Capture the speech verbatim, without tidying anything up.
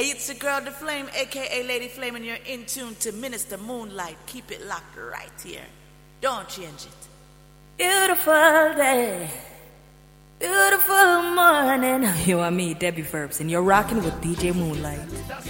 It's your girl, The Flame, aka Lady Flame, and you're in tune to Minister Moonlight. Keep it locked right here. Don't change it. Beautiful day, beautiful morning. You and me, Debbie Verbs, and you're rocking with D J Moonlight.